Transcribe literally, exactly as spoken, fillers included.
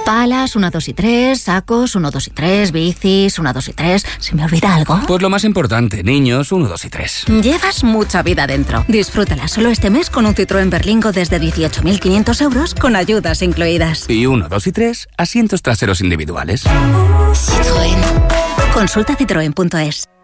Palas, uno, dos y tres, sacos, uno, dos y tres, bicis, uno, dos y tres. ¿Se me olvida algo? Pues lo más importante, niños, uno, dos y tres. Llevas mucha vida dentro. Disfrútala solo este mes con un Citroën Berlingo desde dieciocho mil quinientos euros con ayudas incluidas. Y uno, dos y tres, asientos traseros individuales. Citroën. Consulta citroen punto es.